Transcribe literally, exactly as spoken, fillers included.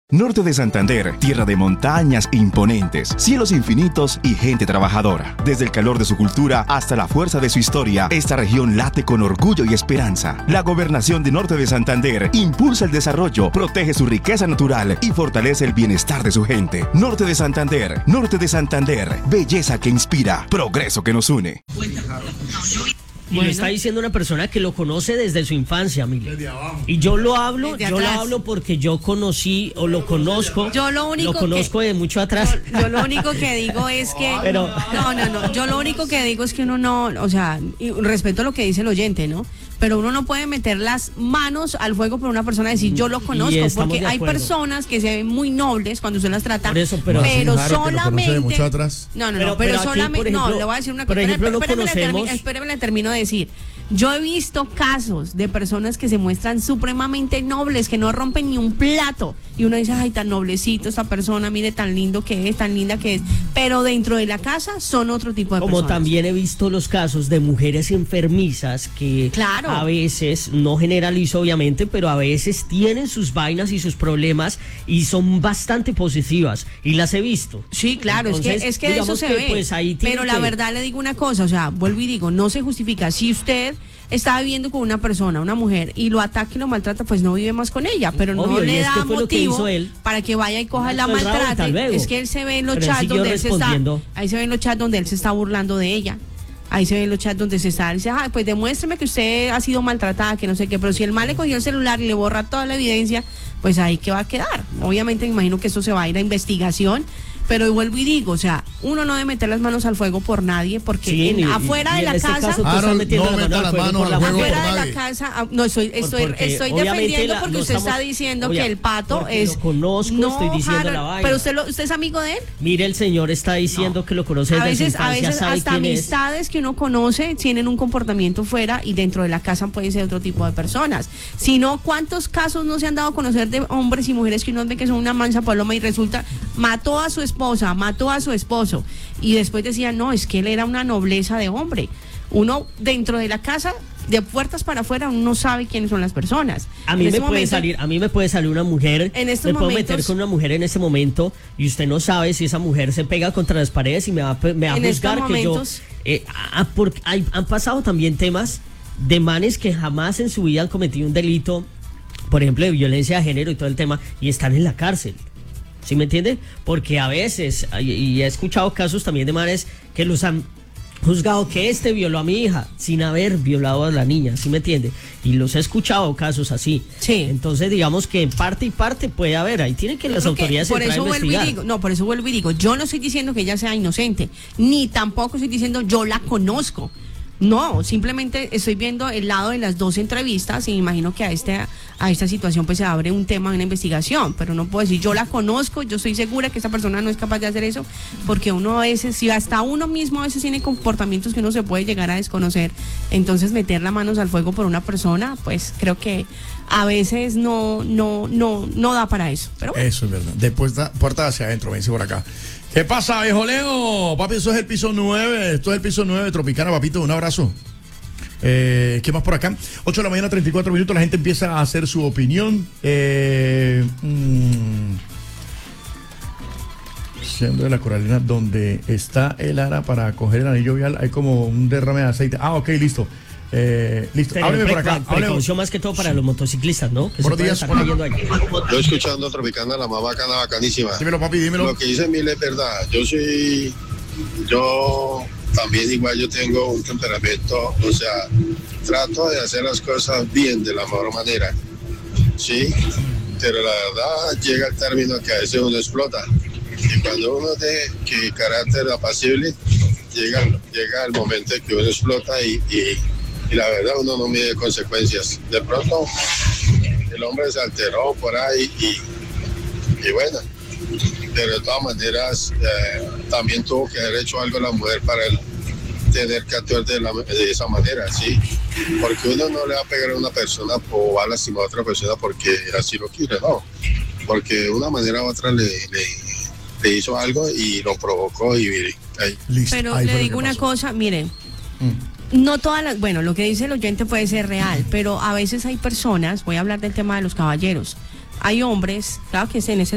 Norte de Santander, tierra de montañas imponentes, cielos infinitos y gente trabajadora. Desde el calor de su cultura hasta la fuerza de su historia, esta región late con orgullo y esperanza. La gobernación de Norte de Santander impulsa el desarrollo, protege su riqueza natural y fortalece el bienestar de su gente. Norte de Santander, Norte de Santander, belleza que inspira, progreso que nos une. Y bueno, lo está diciendo una persona que lo conoce desde su infancia, Mili. Y yo lo hablo, yo lo hablo porque yo conocí o lo conozco. Yo lo único lo conozco que, de mucho atrás. Yo, yo lo único que digo es que Pero, no, no, no. Yo lo único que digo es que uno no, o sea, y respeto lo que dice el oyente, ¿no? Pero uno no puede meter las manos al fuego por una persona y decir yo lo conozco, porque hay personas que se ven muy nobles cuando usted las trata, por eso, pero, pero claro, solamente de mucho atrás. no, no, pero, no, pero, pero aquí, solamente ejemplo, no, le voy a decir una por cosa. ejemplo, lo Espérame, conocemos. espérame, le termino de decir. Yo he visto casos de personas que se muestran supremamente nobles, que no rompen ni un plato. Y uno dice, ay, tan noblecito esta persona, mire tan lindo que es, tan linda que es. Pero dentro de la casa son otro tipo de Como personas. Como también he visto los casos de mujeres enfermizas que claro. a veces, no generalizo obviamente, pero a veces tienen sus vainas y sus problemas y son bastante positivas. Y las he visto. Sí, claro, Entonces, es que, es que de eso se que, ve. Pues, ahí pero la que... verdad le digo una cosa, o sea, vuelvo y digo, no se justifica. Si usted está viviendo con una persona, una mujer, y lo ataca y lo maltrata, pues no vive más con ella, pero no Obvio, le da es que motivo que él. para que vaya y coja no, la maltrate. Es que él se ve en los pero chats donde él se está, ahí se ve en los chats donde él se está burlando de ella. Ahí se ven los chats donde se está, dice, ah, pues demuéstreme que usted ha sido maltratada, que no sé qué, pero si el mal le cogió el celular y le borra toda la evidencia, pues ahí qué va a quedar. Obviamente me imagino que eso se va a ir a investigación. Pero vuelvo y digo, o sea, uno no debe meter las manos al fuego por nadie, porque sí, en, y, afuera y de la este casa, caso, ah, no, metiendo no la meta mano las manos al fuego afuera por de nadie. la casa, no estoy, estoy, porque, estoy defendiendo la, porque no usted estamos, está diciendo obvia, que el pato es, lo conozco, no, estoy diciendo Harold, la vaina. pero usted, lo, usted es amigo de él. Mire, el señor está diciendo no. que lo conoce desde a veces, su infancia, a veces sabe hasta quién amistades es. que uno conoce tienen un comportamiento fuera y dentro de la casa pueden ser otro tipo de personas. Si no, ¿cuántos casos no se han dado a conocer de hombres y mujeres que uno ve que son una mansa paloma y resulta mató a su esposa, mató a su esposo y después decían, no, es que él era una nobleza de hombre? Uno dentro de la casa, de puertas para afuera, uno no sabe quiénes son las personas. A mí en me este puede momento, salir, a mí me puede salir una mujer, en estos me puedo momentos, meter con una mujer en este momento y usted no sabe si esa mujer se pega contra las paredes y me va, me va a juzgar que momentos, yo eh, a, por, hay, han pasado también temas de manes que jamás en su vida han cometido un delito, por ejemplo, de violencia de género y todo el tema, y están en la cárcel. ¿Sí me entiende? Porque a veces, y he escuchado casos también de manes que los han juzgado que este violó a mi hija sin haber violado a la niña, ¿sí me entiende? Y los he escuchado casos así. Sí. Entonces, digamos que en parte y parte puede haber, ahí tienen que las autoridades por entrar eso a investigar. Vuelvo y digo, no, por eso vuelvo y digo, yo no estoy diciendo que ella sea inocente, ni tampoco estoy diciendo yo la conozco. No, simplemente estoy viendo el lado de las dos entrevistas y me imagino que a este a esta situación pues se abre un tema de una investigación, pero no puedo decir yo la conozco, yo estoy segura que esta persona no es capaz de hacer eso, porque uno a veces, si hasta uno mismo a veces tiene comportamientos que uno se puede llegar a desconocer, entonces meter las manos al fuego por una persona, pues creo que a veces no no no no da para eso. Pero bueno. Eso es verdad. Después da puerta hacia adentro, vence por acá. ¿Qué pasa, viejo Leo? Papi, eso es el piso nueve. Esto es el piso nueve de Tropicana, papito. Un abrazo. Eh, ¿Qué más por acá? ocho de la mañana, treinta y cuatro minutos. La gente empieza a hacer su opinión. Eh, mmm, siendo de la Coralina, donde está el ara para coger el anillo vial, hay como un derrame de aceite. Ah, ok, listo. Eh, listo, hábleme por acá. Precaución más que todo para los motociclistas, ¿no? Que Buenos días. Yo escuchando Tropicana, la más bacana, bacanísima. Dímelo, papi, dímelo. Lo que dice Mil es verdad. Yo soy, yo también igual, yo tengo un temperamento, o sea, trato de hacer las cosas bien, de la mejor manera, ¿sí? Pero la verdad llega el término que a veces uno explota. Y cuando uno de que carácter apacible, llega, llega el momento en que uno explota y, y y la verdad uno no mide consecuencias. De pronto el hombre se alteró por ahí y, y bueno, pero de todas maneras eh, también tuvo que haber hecho algo la mujer para él tener que actuar de, la, de esa manera, ¿sí? Porque uno no le va a pegar a una persona o va a lastimar a otra persona porque así lo quiere, no, porque de una manera u otra le, le, le hizo algo y lo provocó y mire, ahí. Listo. Pero ahí le digo una cosa, miren, mm. No todas las, bueno, lo que dice el oyente puede ser real, pero a veces hay personas, voy a hablar del tema de los caballeros, hay hombres, claro que es en ese